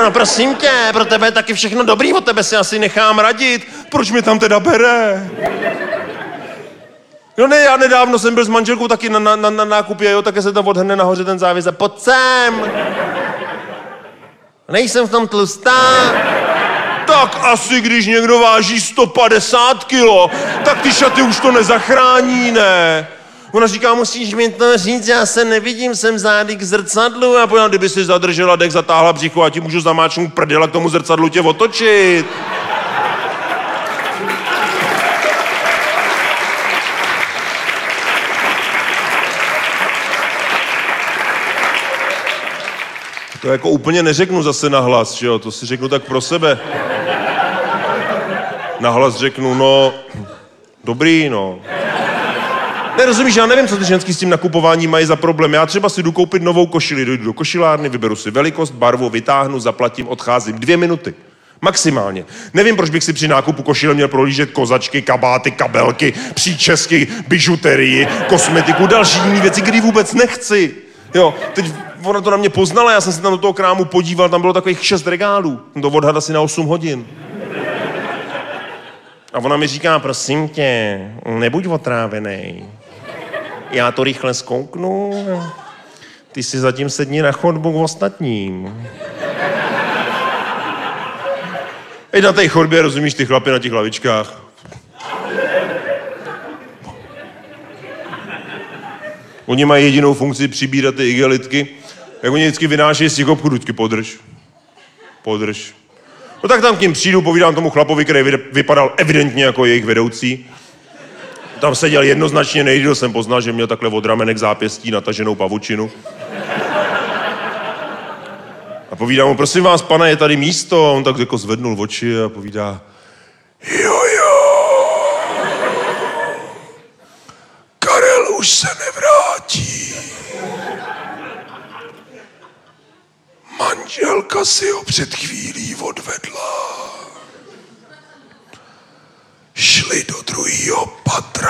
No prosím tě, pro tebe je taky všechno dobrý, od tebe si asi nechám radit. Proč mě tam teda bere? No ne, já nedávno jsem byl s manželkou taky na nákupě, jo, také se tam odhrne nahoře ten závěs a pojď sem. Nejsem v tom tlustá. Tak asi, když někdo váží 150 kilo, tak ty šaty už to nezachrání, ne? Ona říká, musíš mi to říct, já se nevidím, jsem zády k zrcadlu. A pojďme, kdyby si zadržela dech, zatáhla břicho a ti můžu zamáčnout prdel a k tomu zrcadlu tě otočit. To jako úplně neřeknu zase nahlas, že jo, to si řeknu tak pro sebe. Nahlas řeknu, no, dobrý, no. Nerozumíš, já nevím, co ty ženský s tím nakupováním mají za problém. Já třeba si jdu koupit novou košili, dojdu do košilárny, vyberu si velikost, barvu, vytáhnu, zaplatím, odcházím. 2 minuty. Maximálně. Nevím, proč bych si při nákupu košile měl prohlížet kozačky, kabáty, kabelky, příčesky, bižuterii, kosmetiku, další jiné věci, které vůbec nechci. Jo, teď ona to na mě poznala, já jsem se tam do toho krámu podíval, tam bylo takových 6 regálů. Jsem to odhadl asi na 8 hodin. A ona mi říká, prosím tě, nebuď otrávenej. Já to rychle zkouknu, ty si zatím sedni na chodbu k ostatním. I na té chodbě, rozumíš, ty chlapy na těch lavičkách. Oni mají jedinou funkci přibírat ty igelitky. Jak oni vždycky vynášejí z těch obchodů, vždycky podrž. No tak tam k ním přijdu, povídám tomu chlapovi, který vypadal evidentně jako jejich vedoucí. Tam seděl jednoznačně nejdýl, jsem poznal, že měl takhle od ramenek zápěstí nataženou pavučinu. A povídám mu, prosím vás, pane, je tady místo? A on tak jako zvednul oči a povídá, jo. Karel už se nevrátí. Manželka si ho před chvílí odvedla. Šli do druhého patra.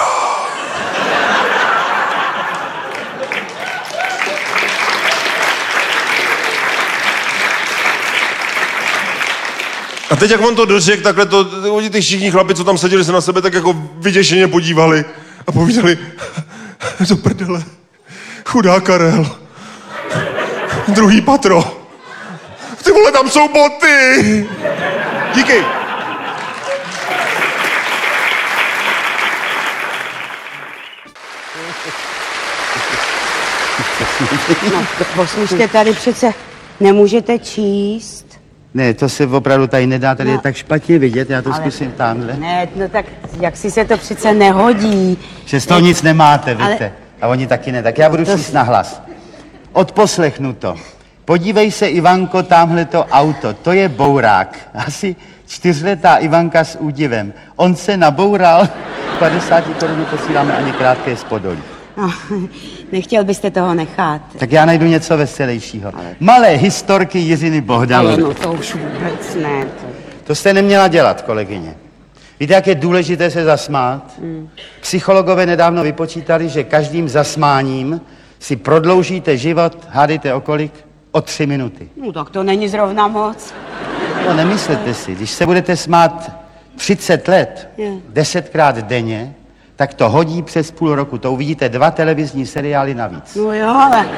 A teď, jak on to dořekl, takhle to, ty všichni chlapi, co tam seděli, se na sebe tak jako vyděšeně podívali a povídali, do prdele, chudá Karel, druhý patro, ty vole, tam jsou boty. Díky. No, poslyšte, tady přece nemůžete číst. Ne, to se opravdu tady nedá, tady je tak špatně vidět, já to zkusím tamhle. Ne, no tak jak si se to přece nehodí. Že z toho nic nemáte, víte. A oni taky ne, tak já budu číst nahlas. Odposlechnu to. Podívej se, Ivanko, tamhle to auto, to je bourák. Asi 4letá Ivanka s údivem. On se naboural, 50 korun posíláme ani krátké z Podolí. No, nechtěl byste toho nechat. Tak já najdu něco veselějšího. Malé historky Jiřiny Bohdalové. No to už vůbec ne. To jste neměla dělat, kolegyně. Víte, jak je důležité se zasmát? Psychologové nedávno vypočítali, že každým zasmáním si prodloužíte život, hádejte o kolik? O 3 minuty. No tak to není zrovna moc. No nemyslete si, když se budete smát 30 let, 10krát denně, tak to hodí přes půl roku. To uvidíte 2 televizní seriály navíc. No jo, ale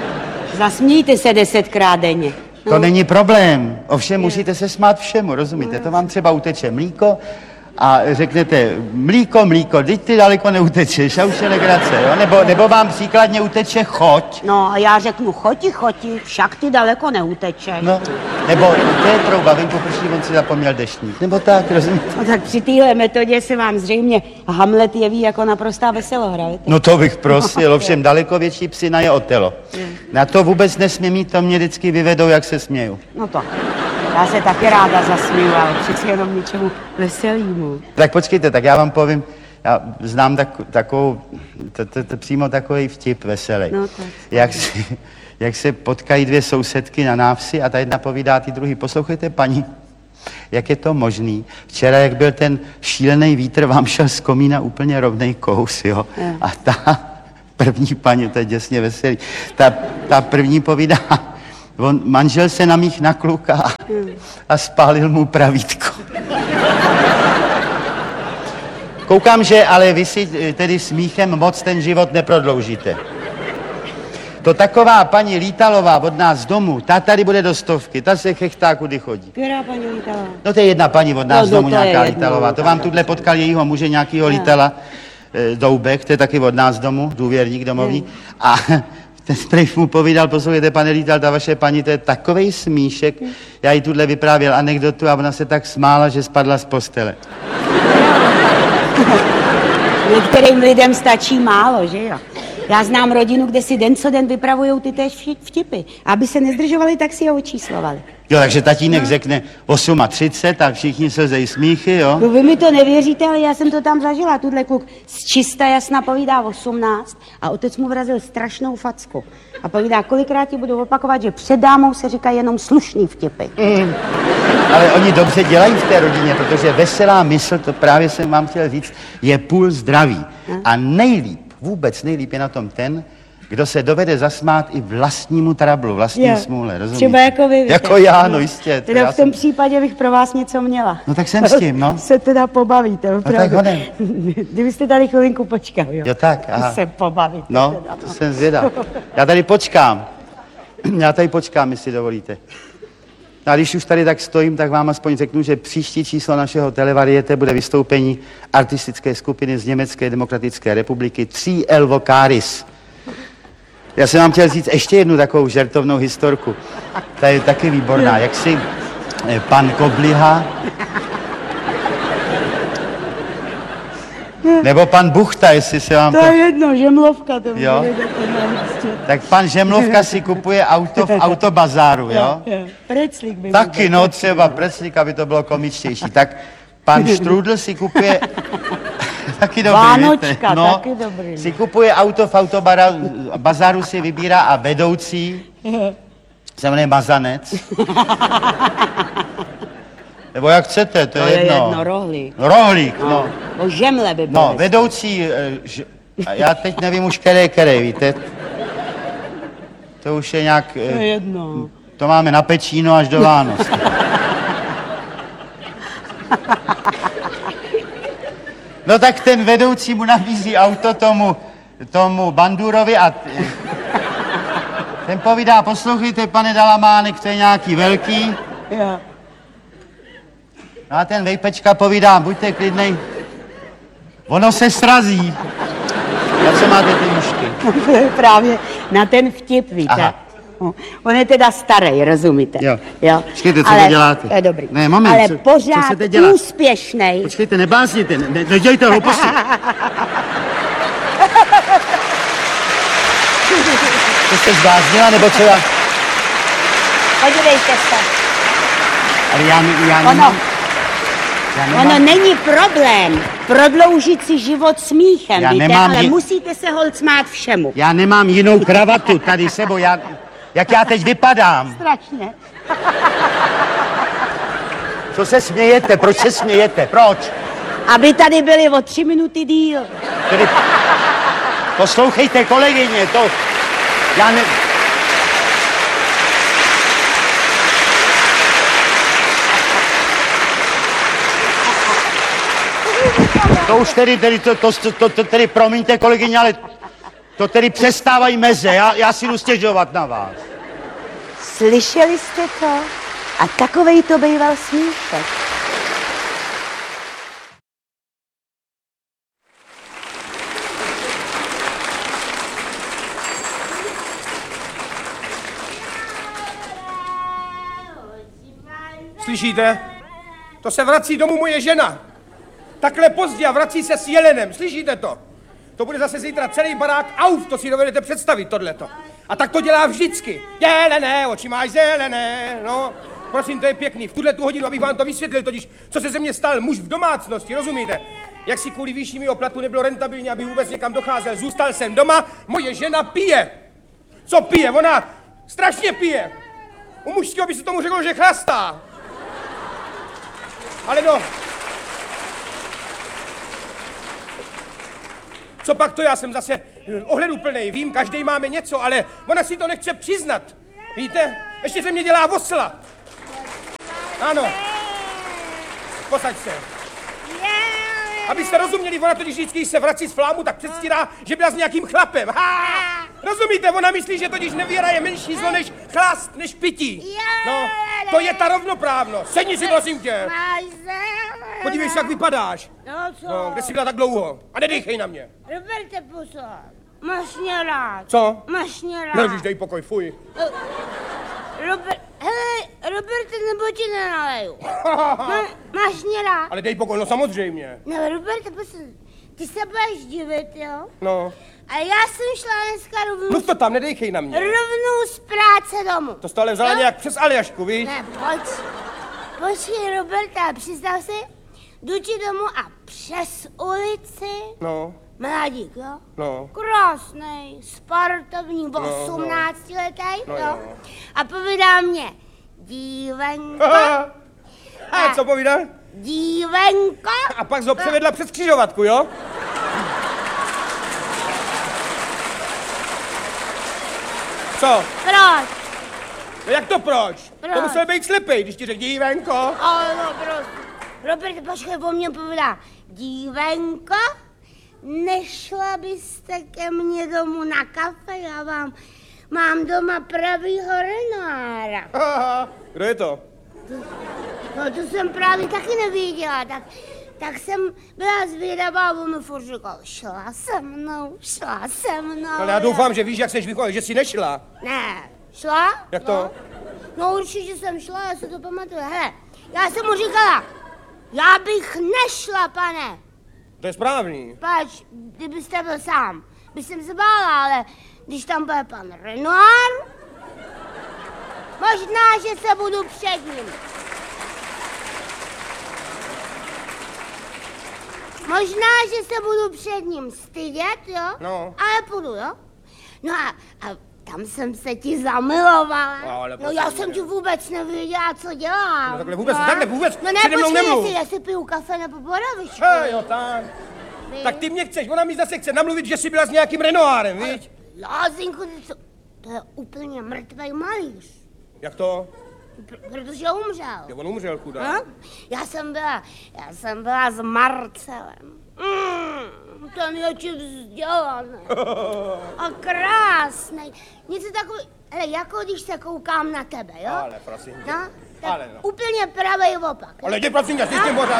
zasmějte se 10krát denně. No. To není problém. Ovšem musíte se smát všemu, rozumíte? To vám třeba uteče mlíko a řeknete mlíko, teď ty daleko neutečeš a už je legrace, jo? Nebo vám příkladně uteče choť. No a já řeknu choti, však ty daleko neutečeš. No, nebo to je trouba, vím poprší, on si zapomněl deštník. Nebo tak, rozumíte? No tak při téhle metodě se vám zřejmě Hamlet jeví jako naprostá veselohra. No to bych prosil, ovšem daleko větší psina je Otelo. Na to vůbec nesmím mít, to mě vždycky vyvedou, jak se směju. No to, já se taky ráda zasměju, ale přeci jenom něčemu veselýmu. Tak počkejte, tak já vám povím, já znám takovou, přímo takový vtip veselý. No tak. Jak se potkají 2 sousedky na návsi a ta jedna povídá ty druhý, poslouchejte paní, jak je to možný? Včera, jak byl ten šílený vítr, vám šel z komína úplně rovnej kous, jo? A ta první paní, to je děsně veselý, ta první povídá, Manžel se namích na kluka a spálil mu pravítko. Koukám, že ale vy si tedy smíchem moc ten život neprodloužíte. To taková paní Lítalová od nás domů, ta tady bude do 100, ta se chechtá, kudy chodí. Která paní Lítalová? No to je jedna paní od nás domů, to je nějaká jedno. Lítalová. To vám tuhle potkal jejího muže, nějakýho Lítala, Doubek, to je taky od nás domů, důvěrník domovní. A ten prejv mu povídal, poslouchejte, pane Lítal, ta vaše paní, to je takovej smíšek. Já jí tuhle vyprávěl anekdotu a ona se tak smála, že spadla z postele. Některým lidem stačí málo, že jo? Já znám rodinu, kde si den co den vypravujou ty též vtipy. Aby se nezdržovali, tak si je očíslovali. Jo, takže tatínek řekne 38 a všichni slzejí smíchy, jo? No vy mi to nevěříte, ale já jsem to tam zažila. Tuhle kluk z čista jasna povídá 18 a otec mu vrazil strašnou facku. A povídá, kolikrát ti budu opakovat, že před dámou se říká jenom slušný vtipy. Ale oni dobře dělají v té rodině, protože veselá mysl, to právě jsem vám chtěl říct, je půl zdraví. A nejlíp, vůbec nejlíp je na tom ten, kdo se dovede zasmát i vlastnímu trablu, vlastní smůle, rozumíš? Třeba jako vy. Jako já, no jistě. Teda v tom případě bych pro vás něco měla. No tak jsem s tím, no. Se teda pobavíte, opravdu. tak honem. Kdybyste tady chvilinku počkal, jo? Jo tak, aha. Se pobavíte. No, teda, to jsem zvědav. Já tady počkám, jestli dovolíte. No a když už tady tak stojím, tak vám aspoň řeknu, že příští číslo našeho televariete bude vystoupení artistické skupiny z Německé demokratické republiky 3L Vocaris. Já jsem vám chtěl říct ještě jednu takovou žertovnou historku. Ta je taky výborná. Jak si pan Kobliha nebo pan Buchta, jestli se vám to je jedno, Žemlovka to jo? bude. Tak pan Žemlovka si kupuje auto v autobazáru, jo? Preclík by Taky, no třeba preclík, aby to bylo komičtější. Tak pan Štrůdl si kupuje... taky dobrý, Vánočka, víte? No, taky dobrý. si kupuje auto v autobazáru, si vybírá a vedoucí se jmenuje Mazanec. Nebo jak chcete, to je jedno. Rohlík. Rohlík, no. O žemle by bylo. No, vedoucí, já teď nevím už který, víte? To už je nějak... To je jedno. To máme na Pečíno až do Vánoc. No tak ten vedoucí mu nabízí auto tomu Bandurovi a ten povídá, poslouchejte, pane Dalamánek, to je nějaký velký. Jo. No a ten vejpečka povídá, buďte klidnej, ono se srazí. Na co máte ty mušky? Právě na ten vtip, víte. Aha. On je teda starý, rozumíte? Jo. Počkejte, co ale, to děláte? To je dobrý. Ne, moment, ale co pořád chcete dělat? úspěšnej. Počkejte, nebázněte, nedělejte hlouposti. To jste zbláznila, nebo co já? Podívejte se. Ale já nemám... Ono není problém prodloužit si život smíchem, Já víte, nemám ale ji- musíte se holt smát všemu. Já nemám jinou kravatu tady sebou, jak já teď vypadám. Strašně. Co se smějete? Proč se smějete? Proč? Aby tady byli o 3 minuty díl. Tedy... Poslouchejte, kolegyně, to... Já ne... To už tedy, promiňte, kolegyně, ale to tedy přestávají meze, já si jdu stěžovat na vás. Slyšeli jste to? A takovej to býval smíšek. Slyšíte? To se vrací domů moje žena. Takhle pozdě a vrací se s jelenem. Slyšíte to? To bude zase zítra celý barák auf, to si dovedete představit, tohleto. A tak to dělá vždycky. Jelené, oči máš zelené, no. Prosím, to je pěkný. V tuhle tu hodinu, abych vám to vysvětlil, totiž, co se ze mě stal muž v domácnosti, rozumíte? Jak si kvůli výši mého platu nebylo rentabilní, aby vůbec někam docházel. Zůstal jsem doma, moje žena pije. Co pije? Ona strašně pije. U mužského by se tomu řeklo, že chlastá. Ale no, co pak to, já jsem zase ohleduplnej, vím, každý máme něco, ale ona si to nechce přiznat. Víte, Ještě se mě dělá osla. Ano. Posaď se. Abyste rozuměli, ona totiž vždycky, když se vrací z flámu, tak předstírá, že byla s nějakým chlapem. Ha! Rozumíte, ona myslí, že totiž nevěra je menší zlo než chlast, než pití. No, to je ta rovnoprávnost. Sedni si, prosím tě. Podívej se, jak vypadáš. No co? No, kde jsi byla tak dlouho? A nedýchej na mě. Roberte, puso, máš mě rád. Co? Máš mě rád. Nežíš, dej pokoj, fuj. Roberte, nebo ti nenaleju. Máš mě rád. Ale dej pokoj, no samozřejmě. No, Roberte, puso, ty se budeš divit, jo? No. A já jsem šla dneska Mluv to tam, nedejchej na mě. rovnou z práce domů. To jsi ale vzala Jo? nějak přes Aljašku, víš? Ne, pojď. Počkej, Roberta, představ si, jdu ti domů a přes ulici No, mladík, jo? no. Krásnej, sportovní, 18 letý, No, jo? jo. A povídá mě, dívenko, A co povídá? dívenko. A pak jsi ho převedla přes křižovatku, jo? Co? Proč? No jak to proč? Proč? To musel být slepej, když ti řekl dívenko. No, prosím. Robert, počkej, po mně povídá, dívenko, nešla byste ke mně domů na kafe, já vám mám doma pravýho Renoira. Kdo je to? No to jsem právě taky nevěděla, tak jsem byla zvědavá, on mi furt říkal, šla se mnou. Ale já doufám, že víš, jak seš vychovat, že jsi nešla. Ne, šla? Jak to? No určitě jsem šla, já se to pamatuju. Hele, já jsem mu říkala, já bych nešla, pane. To je správný. Pač, kdybyste byl sám, bych jsem se bála, ale když tam bude pan Renoir, možná, že se budu před ním. Možná, že se budu před ním stydět, jo? No. Ale půjdu, jo? No a tam jsem se ti zamilovala. Ale No já jsem ti vůbec nevěděla, co dělám. No takhle vůbec No ne, přede mnou nemluv. počkej, jestli piju kafe nebo boravičku. Jo, tak. Tak ty mě chceš, ona mi zase chce namluvit, že jsi byla s nějakým Renoirem, víš? Lázinku, to je úplně mrtvej malíř. Jak to? Protože umřel. Jo, on umřel, chudák. No? Já jsem byla s Marcelem. Ten je ti vzdělaný. A krásný. Něco takový, ale jako když se koukám na tebe, jo? Ale prosím tě. No, tak Ale no. úplně pravej opak. Ale jdi prosím tě, jsi s tím pořád.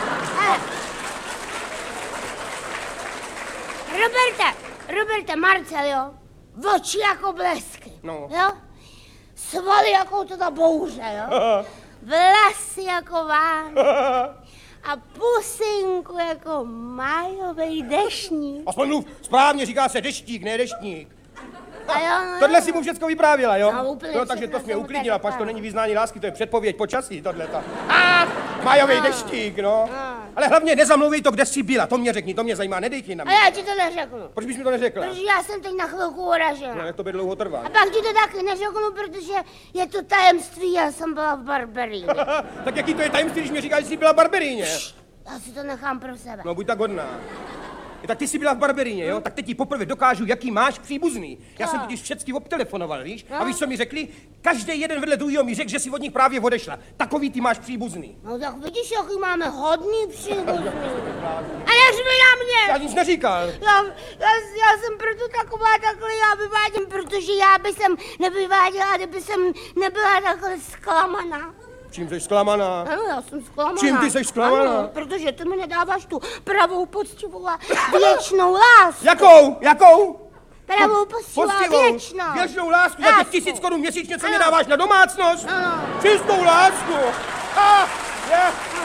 Roberte, Marcel, jo? Oči jako blesky. No. Jo? Svaly jako ta bouře, jo? Vlasy jako ván. A pusinku jako májovej deštník. Aspoň mluv, správně říká se deštík, ne deštník. A jo, no, Tohle si mu všecko vyprávěla, jo? No, úplně No, takže všechno to jsi mě jsem mu uklidnila, tady pač to vyprávěla. není vyznání lásky, to je předpověď počasí, tohleta. Majový deštík, no. No. Ale hlavně nezamluvej to, kde jsi byla, to mě řekni, to mě zajímá, nedejky na A mě. já ti to neřeknu. Proč bys mi to neřekla? Protože já jsem teď na chvilku uražena. No, jak to by dlouho trvá. A pak ti to taky neřeknu, protože je to tajemství, já jsem byla v Barberii. Tak jaký to je tajemství, když mi říkáš, že jsi byla v Barberíně? Já si to nechám pro sebe. No, buď tak hodná. Tak ty jsi byla v Barberíně, jo? Tak teď ti poprvé dokážu, jaký máš příbuzný. Já jsem totiž všecky obtelefonoval, víš? A víš, co mi řekli? Každý jeden vedle druhého mi řekl, že si od nich právě odešla. Takový ty máš příbuzný. No tak vidíš, jaký máme hodný příbuzný. A neřvi na mě! Já nic neříkal. Já jsem proto taková takhle, já vyvádím, protože já by jsem nevyváděla, kdyby jsem nebyla takhle zklamaná. Čím jsi zklamaná? Ano, já jsem zklamaná. Čím ty jsi zklamaná? Ano, protože ty mi nedáváš tu pravou, poctivou a věčnou lásku. Jakou? Pravou, poctivou a věčnou. Věčnou lásku za těch 1000 korun měsíčně, co mě dáváš na domácnost? Ano. Čistou lásku. Je.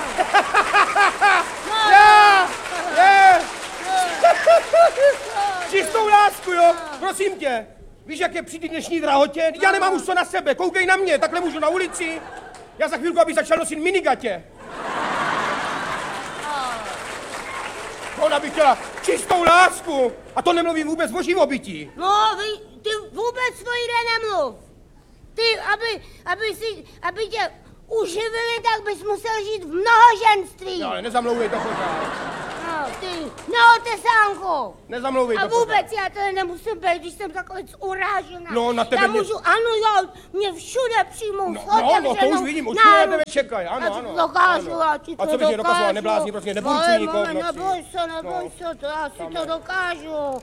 Čistou lásku, jo? Prosím tě. Víš, jak je při té dnešní drahotě? Já nemám už co na sebe, koukej na mě, takhle můžu na ulici. Já za chvilku, abych začal nosit minigatě. Ona by chtěla čistou lásku. A to nemluvím vůbec o živobytí. No, ty vůbec svoji nemluv. Ty, aby tě uživili, tak bys musel žít v mnohoženství. No, ale nezamlouvej to pořád. No, ty, na otesánku. Nezamlouvej A to. vůbec já to nemusím být, když jsem takový urážená. No, na tebe já mě- můžu, ano, jo, mě všude přijmou s No, to otevřenou už vidím, už na náruč. tebe čekají, ano, Já ti ano. to dokážu, ano. já ti to A co bys mě dokazoval, neblázni, prostě neburcuj nikoho v noci. Neboj No. se, to já si to dokážu.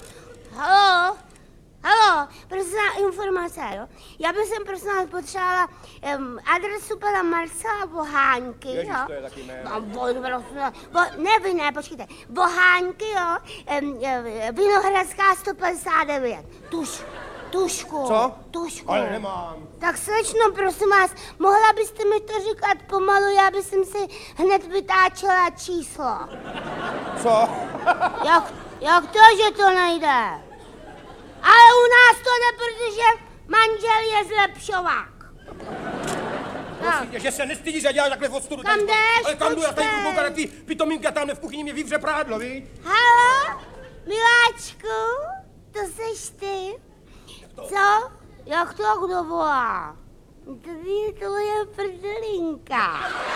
Halo, prosím vás, informace, jo? Já bych sem prosím vás potřebovala adresu pana Marcela Boháňky, Ježiš, jo? to je taky jméno. No, prosím vás, ne, vy ne, počkejte. Boháňky, jo? Vinohradská 159. Tušku. Co? Tušku. Ale nemám. Tak slečno, prosím vás, mohla byste mi to říkat pomalu, já bych si hned vytáčela číslo. Co? Jak to, že to nejde? Ale u nás to jde, protože manžel je zlepšovák. Prosím tě, že se nestydíš a děláš takhle v ostudu. Kam tady. jdeš? Ale kam jdu, já tady Počkej. budu koukat na ty pitomínky a tamhle v kuchyni mě vyvře prádlo, víš? Halo, miláčku, to seš ty? Co? Jak to kdo volá? To je prdelinka.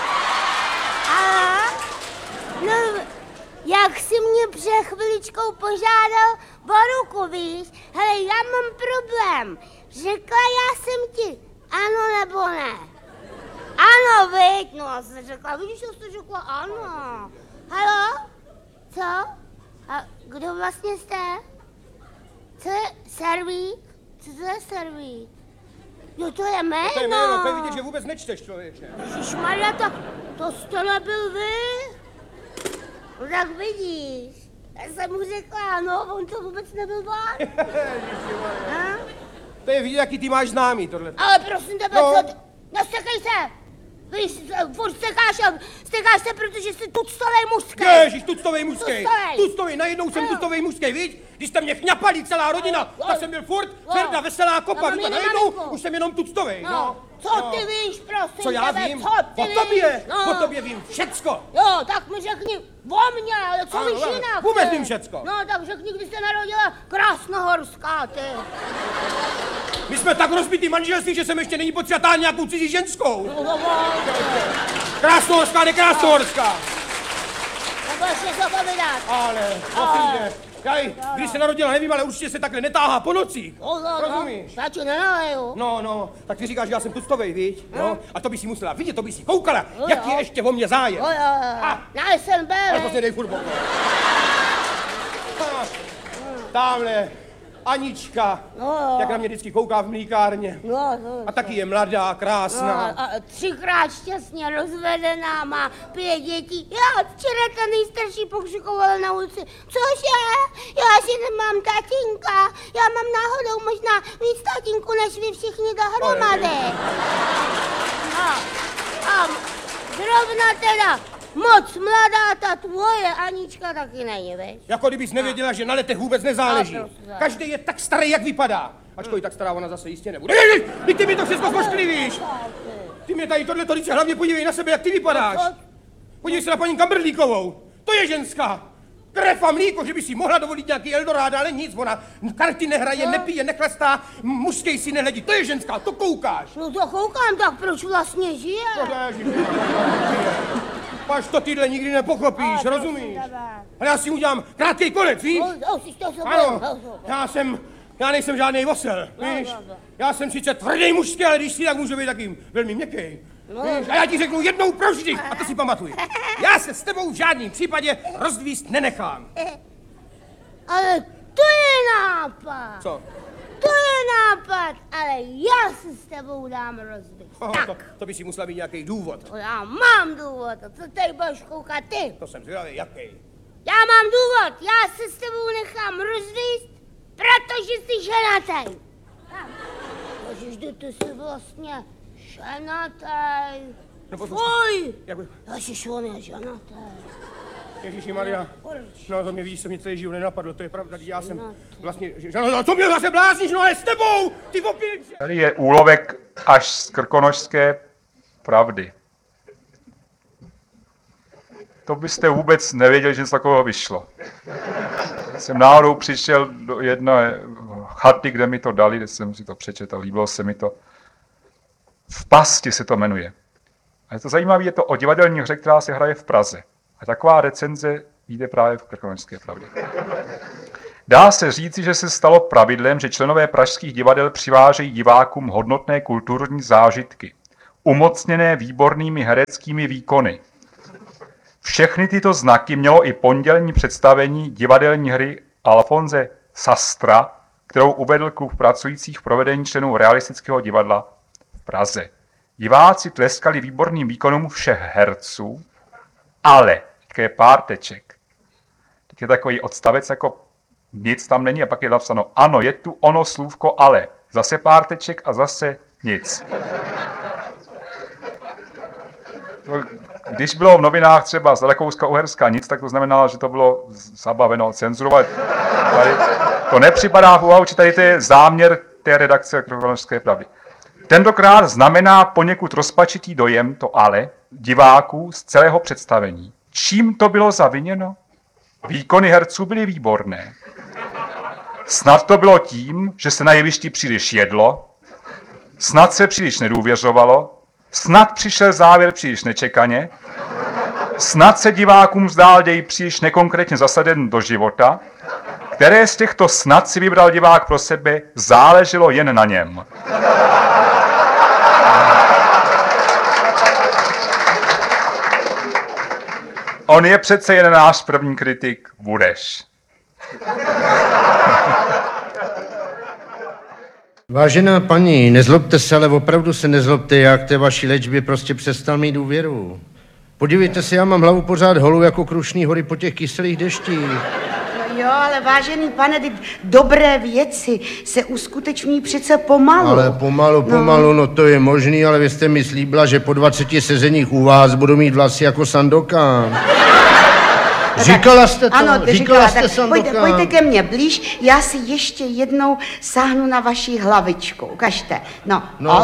A? No, jak jsi mě před chviličkou požádal o ruku, víš? Hele, já mám problém. Řekla já jsem ti ano nebo ne? Ano, viď? No, já jsem řekla, vidíš, já jsem řekla ano. Halo? Co? A kdo vlastně jste? Co je servík? Co to je servík? Jo, to je jméno. To je jméno, to je vidět, že vůbec nečteš, člověče. Ježišmarja, tak to jste nebyl vy? No tak vidíš. Já jsem mu řekla, no, on to vůbec nebyl on. A? To je vidět, jaký ty máš známý, tohle. Ale prosím tebe, No. co... Nestekej se! Víš, furt stekáš se, protože jsi tuctovej mužskej. Ježiš, tuctovej mužskej. Tuctovej. Tuctovej, najednou jsem tuctovej mužskej, víš? Když jste mě chňapali celá rodina, tak jsem byl furt Ferda, veselá kopa, No, víš? A mamino, najednou maminku. už jsem jenom tuctovej, No, co ty víš, prosím Co já tebe, vím? co ty O víš? tobě, No. o tobě vím všecko. Jo, tak mi řekni o mně, ale co Ano, víš ale jinak? vůbec ty? vím všecko. No, tak řekni, kdy se narodila Krásnohorská, ty. My jsme tak rozbitý manželství, že jsem ještě není potřebná nějakou cizí ženskou. No, Krásnohorská, nekrásnohorská. nebudeš něco povídat. Ale, prosím tě, když se narodila, nevím, ale určitě se takhle netáhá po nocích. Rozumíš? Já ti nenaleju. No, tak ty říkáš, že já jsem tuctovej, víš? No, a to by si musela vidět, to by si koukala, jak je ještě o mě zájem. Jo. Já jsem Ale byl. prostě dej furt boku. Tamhle, Anička, No. jak na mě vždycky kouká v mlíkárně. No, A taky je mladá, krásná. a 3krát šťastně rozvedená, má 5 dětí. Já včera ta nejstarší pokřikovala na ulici. Cože? Já si nemám tatínka. Já mám náhodou možná víc tatínku, než vy všichni dohromady. A zrovna teda moc mladá ta tvoje Anička taky není, víš? Jako kdybys nevěděla, že na letech vůbec nezáleží. A, prostě. Každý je tak starý, jak vypadá. Ačkoliv tak stará ona zase jistě nebude. Ježiš, ty mi to všechno pošklivíš. Ty mě tady tohle říct, hlavně podívej na sebe, jak ty vypadáš. Podívej se na paní Kamberlíkovou. To je ženská. Krev a mlíko, že by si mohla dovolit nějaký Eldorado, ale nic, ona karty nehraje, nepije, nechlastá, mužskej si nehledí. To je ženská, to koukáš. No to koukám, tak proč vlastně žije? Až to tyhle nikdy nepochopíš, Ale rozumíš? prosím tebe. Ale já si udělám krátký konec, víš? Ano, já nejsem žádný osel, víš? Já jsem sice tvrdý mužský, ale když si tak můžu být taky velmi měkký. Víš? A já ti řeknu jednou provždy, a to si pamatuj. Já se s tebou v žádném případě rozvíst nenechám. Ale to je nápad. Co? To je nápad, ale já se s tebou dám rozbít. To by si musela mít nějaký důvod. To já mám důvod, a co tady budeš koukat ty? To jsem zvědavý, jaký. Já mám důvod, já se s tebou nechám rozvíst, protože jsi ženatý. Ježiš, ty jsi vlastně ženatý. No, Fuj! Jak by... Ježiš, on je ženatý. Ježíši Maria, no to mě víš, co mě celý život nenapadlo, to je pravda, já jsem vlastně, no co mě zase blázníš, no ale s tebou, ty opilci. Tady je úlovek až z krkonošské pravdy. To byste vůbec nevěděli, že něco takového vyšlo. Jsem náhodou přišel do jedné chaty, kde mi to dali, kde jsem si to přečetl, líbilo se mi to. V pasti se to jmenuje. A je to zajímavé, je to o divadelní hře, která se hraje v Praze. A taková recenze Jde právě v Krkonošské pravdě. Dá se říci, že se stalo pravidlem, že členové pražských divadel přivážejí divákům hodnotné kulturní zážitky, umocněné výbornými hereckými výkony. Všechny tyto znaky mělo i pondělní představení divadelní hry Alfonse Sastra, kterou uvedl klub pracujících v provedení členů realistického divadla v Praze. Diváci tleskali výborným výkonům všech herců, ale je pár teček. Teď je takový odstavec, jako nic tam není a pak je napsáno, ano, je tu ono slůvko ale. Zase pár teček a zase nic. Když bylo v novinách třeba z Rakouska-Uherska nic, tak to znamenalo, že to bylo zabaveno, cenzurovat. Tady to nepřipadá v úvahu, či tady to je záměr té redakce Krkonošské pravdy. Tentokrát znamená poněkud rozpačitý dojem, to ale, diváků z celého představení. Čím to bylo zaviněno? Výkony herců byly výborné. Snad to bylo tím, že se na jevišti příliš jedlo, snad se příliš nedůvěřovalo, snad přišel závěr příliš nečekaně, snad se divákům zdál děj příliš nekonkrétně zasaden do života, které z těchto snad si vybral divák pro sebe, záleželo jen na něm. On je přece jen náš první kritik, Budeš. Vážená paní, nezlobte se, ale opravdu se nezlobte, já k té vaší léčbě prostě přestal mít důvěru. Podívejte se, já mám hlavu pořád holou jako Krušný hory po těch kyselých deštích. No jo, ale vážený pane, dobré věci se uskutečňují přece pomalu. Ale pomalu, no to je možný, ale vy jste mi slíbila, že po 20 sezeních u vás budu mít vlasy jako Sandokan. Říkala jste to? Ano, Říkala jste Sandokan. Pojďte ke mně blíž, já si ještě jednou sáhnu na vaši hlavičku, ukažte. No.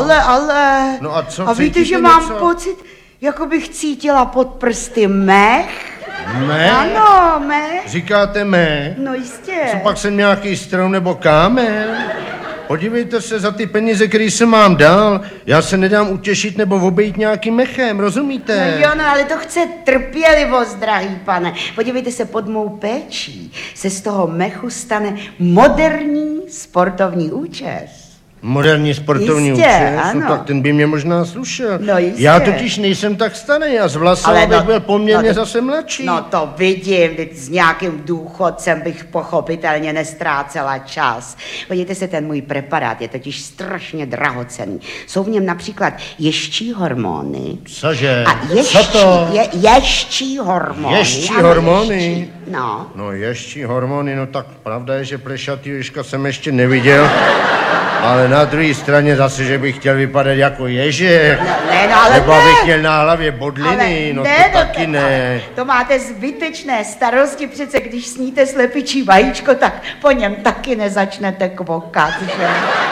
Ale. No a co, a víte, cítíte že mám něco? pocit, jako bych cítila pod prsty mech. Mech? Ano, mech. Říkáte mech? No jistě. Co pak jsem nějaký strom nebo kámen? Podívejte se, za ty peníze, které jsem mám dal, já se nedám utěšit nebo obejít nějakým mechem, rozumíte? No jo, no, ale to chce trpělivost, drahý pane. Podívejte se, pod mou péčí se z toho mechu stane moderní sportovní účes. Moderní sportovní Jistě, účes, no ano. tak ten by mě možná slušel. No jistě. Já totiž nejsem tak starý, já z vlasama bych byl poměrně zase mladší. No to vidím, teď s nějakým důchodcem bych pochopitelně nestrácela čas. Podívejte se, ten můj preparát je totiž strašně drahocenný. Jsou v něm například ještí hormony. Cože? A Co to? ještí hormony. Ještí Ano, hormony? ještí. No. No ještí hormony, no tak pravda je, že plešatý ježka jsem ještě neviděl. Ale na druhé straně zase, že bych chtěl vypadat jako ježek. Ale nebo abych měl na hlavě bodliny, no to taky ne. To máte zbytečné starosti, přece když sníte slepičí vajíčko, tak po něm taky nezačnete kvokat, že?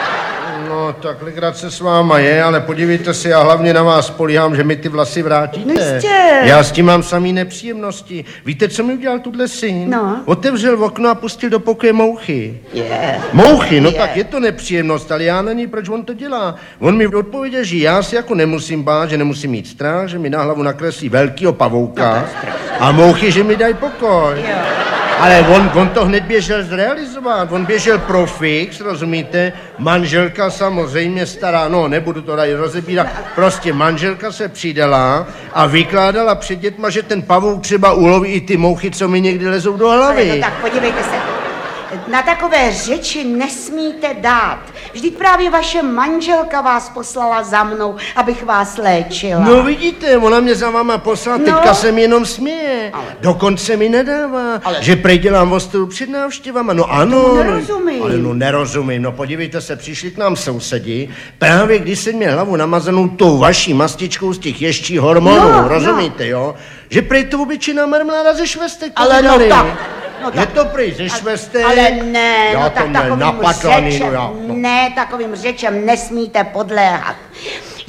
No, tak legrace s váma je, ale podívejte se, já hlavně na vás spolíhám, že mi ty vlasy vrátíte. No jistě. Já s tím mám samý nepříjemnosti. Víte, co mi udělal tuhle syn? No. Otevřel okno a pustil do pokoje mouchy. Je. Mouchy, no Je. tak je to nepříjemnost, ale já není, proč on to dělá. On mi odpověděl, že já si jako nemusím bát, že nemusím mít strach, že mi na hlavu nakreslí velkýho pavouka a mouchy, že mi dají pokoj. Jo. Ale on to hned běžel zrealizovat, on běžel pro fix, rozumíte? Manželka samozřejmě stará, no nebudu to tady rozebírat, prostě manželka se přidala a vykládala před dětma, že ten pavouk třeba uloví i ty mouchy, co mi někdy lezou do hlavy. No tak podívejte se, na takové řeči nesmíte dát. Vždyť právě vaše manželka vás poslala za mnou, abych vás léčila. No vidíte, ona mě za váma poslala, teďka se mi jenom směje. Dokonce mi nedává, že prej dělám ostudu před návštěvama. No ano. Tomu nerozumím. Ale no nerozumím, no podívejte se, přišli k nám sousedi, právě když jsem měl hlavu namazanou tou vaší mastičkou z těch ještích hormonů, rozumíte, jo? Že prej to obyčejná marmeláda ze švestek. Ale no tak. Je to prej ze švestek? Ale ne, já no to tak měl takovým napatlaný, řečem, no já. ne, takovým řečem nesmíte podléhat.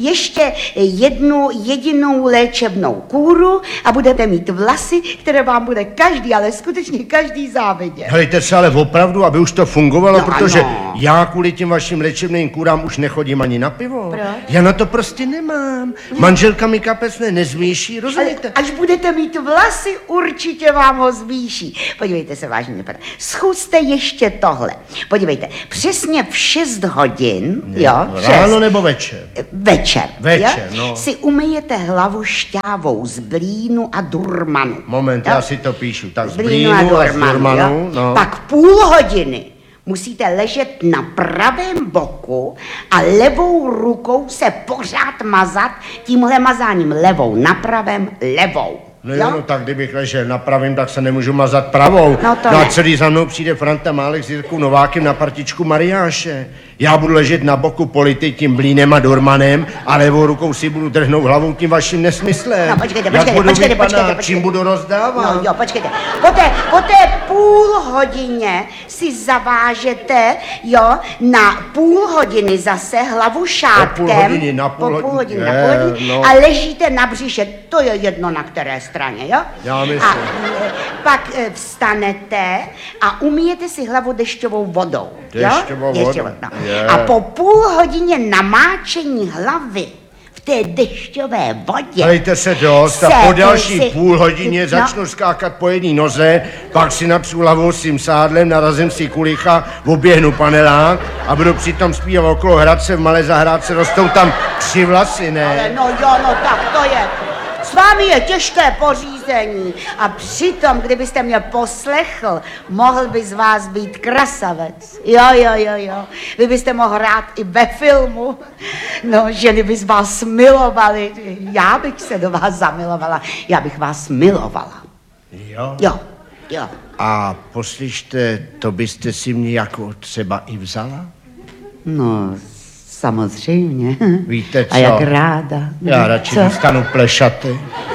ještě jednu jedinou léčebnou kůru a budete mít vlasy, které vám bude každý, ale skutečně každý závidět. Helejte se ale opravdu, aby už to fungovalo, No, protože ano. já kvůli těm vašim léčebným kůrám už nechodím ani na pivo. Proč? Já na to prostě nemám. Manželka mi kapes nezvýší, Ale rozumíte? až budete mít vlasy, určitě vám ho zvýší. Podívejte se, vážně, zkuste ještě tohle. Podívejte, přesně v 6 hodin, jo, Ráno nebo večer? Večer, Večer, jo? no. Si umyjete hlavu šťávou z blínu a durmanu. Moment, jo? já si to píšu. Tak z Blínu a blínu a z durmanu, durmanu, jo? no. Pak půl hodiny musíte ležet na pravém boku a levou rukou se pořád mazat tímhle mazáním levou na pravém levou. No jo, no tak kdybych ležel na pravým, tak se nemůžu mazat pravou. No to a ne. celý za mnou přijde Franta Málek s Jirkou Novákem na partičku Mariáše. Já budu ležet na boku polity tím blínem a durmanem a levou rukou si budu drhnout hlavou tím vaším nesmyslem. No počkejte, Jak budu počkejte, vypadat, počkejte. čím budu rozdávat? No jo, počkejte. Po té půl hodině si zavážete, jo, na půl hodiny zase hlavu šátkem. Po půl hodiny, na půl Po půl hodiny, hodiny, na půl hodiny. no. A ležíte na břiše, to je jedno na které straně, jo? Já myslím. A pak vstanete a umyjete si hlavu dešťovou vodou. Dešťovou jo? vodou. No. Je. A po půl hodině namáčení hlavy v té dešťové vodě. Dejte se dost a po další půl hodině začnu skákat po jedné noze, pak si napřu hlavou s tím sádlem, narazím si kulicha, oběhnu panelák a budu přitom zpívat okolo Hradce v malé zahrádce, rostou tam 3 vlasy, ne? Ale no jo, no tak to je. S vámi je těžké pořízení a přitom, kdybyste mě poslechl, mohl by z vás být krasavec. Jo. Vy byste mohl hrát i ve filmu. No, ženy by z vás milovaly. Já bych se do vás zamilovala. Já bych vás milovala. Jo. Jo. A poslyšte, to byste si mě jako třeba i vzala? No, samozřejmě. Víte co? A jak ráda. Já radši Co? dostanu plešaty.